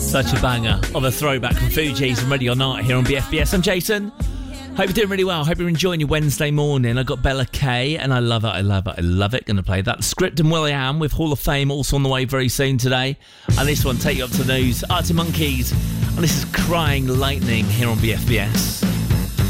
Such a banger of a throwback from Fugees and Ready or Not here on BFBS. I'm Jason. Hope you're doing really well. Hope you're enjoying your Wednesday morning. I got Bella K and I love it. Going to play that. Script and Will.i.am with Hall of Fame also on the way very soon today. And this one, take you up to the news. Arctic Monkeys. And this is Crying Lightning here on BFBS.